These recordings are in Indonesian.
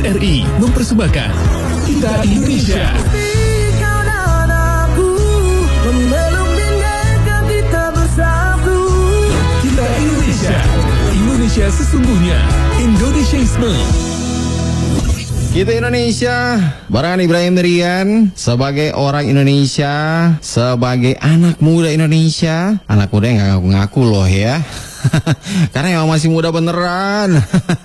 RRI mempersembahkan Kita Indonesia. Kita Indonesia. Indonesia sesungguhnya. Indonesiaisme. Kita Indonesia, barang Ibrahim Rian, sebagai orang Indonesia, sebagai anak muda Indonesia, anak muda yang gak ngaku-ngaku loh ya. Karena emang masih muda beneran.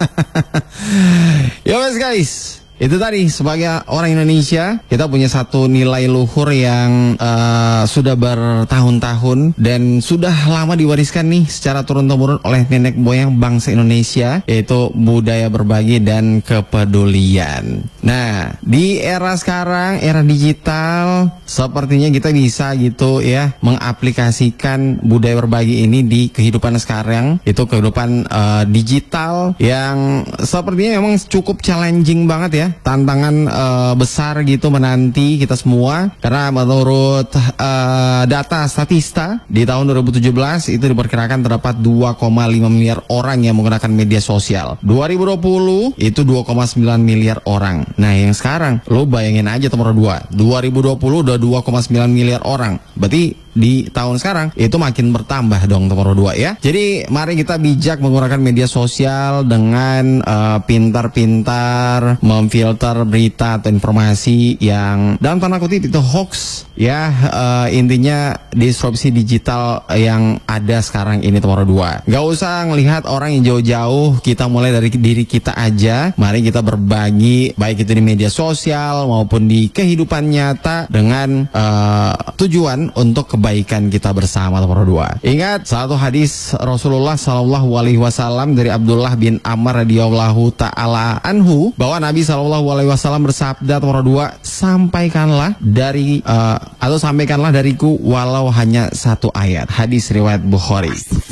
Yo guys, itu tadi sebagai orang Indonesia kita punya satu nilai luhur yang sudah bertahun-tahun dan sudah lama diwariskan nih secara turun-temurun oleh nenek moyang bangsa Indonesia, yaitu budaya berbagi dan kepedulian. Nah, di era sekarang, era digital, sepertinya kita bisa gitu ya mengaplikasikan budaya berbagi ini di kehidupan sekarang. Itu kehidupan digital yang sepertinya memang cukup challenging banget ya. Tantangan besar gitu menanti kita semua, karena menurut data Statista di tahun 2017 itu diperkirakan terdapat 2,5 miliar orang yang menggunakan media sosial. 2020 itu 2,9 miliar orang. Nah yang sekarang lo bayangin aja nomor 2, 2020 udah 2,9 miliar orang. Berarti di tahun sekarang itu makin bertambah dong nomor 2 ya. Jadi mari kita bijak menggunakan media sosial dengan pintar-pintar memfilter berita atau informasi yang dalam tanda kutip itu hoax ya. Intinya disrupsi digital yang ada sekarang ini nomor 2. Gak usah ngelihat orang yang jauh-jauh, kita mulai dari diri kita aja. Mari kita berbagi baik itu di media sosial maupun di kehidupan nyata dengan tujuan untuk kebaikan kita bersama nomor 2. Ingat satu hadis Rasulullah Shallallahu Alaihi Wasallam dari Abdullah bin Amr radhiyallahu taala anhu bahwa Nabi Shallallahu Alaihi Wasallam bersabda nomor 2, sampaikanlah dariku walau hanya satu ayat. Hadis riwayat Bukhari.